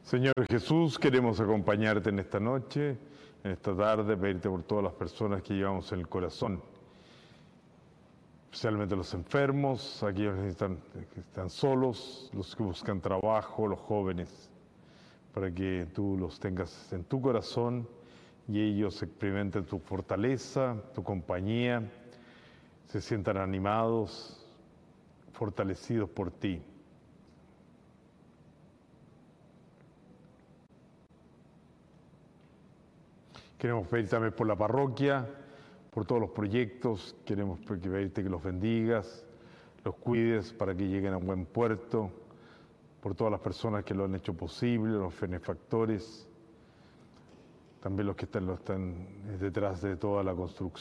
Señor Jesús, queremos acompañarte en esta noche, en esta tarde, pedirte por todas las personas que llevamos en el corazón, especialmente los enfermos, aquellos que están solos, los que buscan trabajo, los jóvenes, para que tú los tengas en tu corazón y ellos experimenten tu fortaleza, tu compañía, se sientan animados, fortalecidos por ti. Queremos pedir también por la parroquia, por todos los proyectos, queremos pedirte que los bendigas, los cuides para que lleguen a buen puerto, por todas las personas que lo han hecho posible, los benefactores, también los que están detrás de toda la construcción.